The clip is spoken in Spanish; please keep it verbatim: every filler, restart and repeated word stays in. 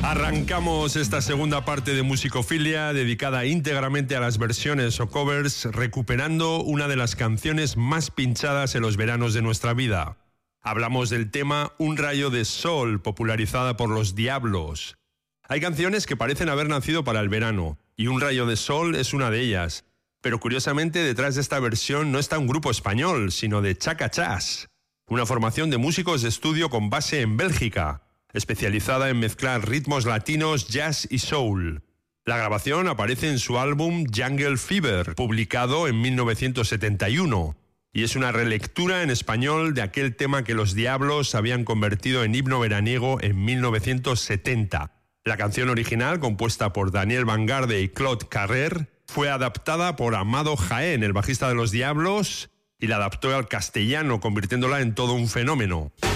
Arrancamos esta segunda parte de Musicofilia dedicada íntegramente a las versiones o covers, recuperando una de las canciones más pinchadas en los veranos de nuestra vida. Hablamos del tema Un rayo de sol, popularizada por Los Diablos. Hay canciones que parecen haber nacido para el verano, y Un rayo de sol es una de ellas. Pero curiosamente detrás de esta versión no está un grupo español, sino de Chacachas, una formación de músicos de estudio con base en Bélgica, especializada en mezclar ritmos latinos, jazz y soul. La grabación aparece en su álbum Jungle Fever, publicado en mil novecientos setenta y uno, y es una relectura en español de aquel tema que Los Diablos habían convertido en himno veraniego en mil novecientos setenta. La canción original, compuesta por Daniel Vangarde y Claude Carrer, fue adaptada por Amado Jaén, el bajista de Los Diablos, y la adaptó al castellano, convirtiéndola en todo un fenómeno.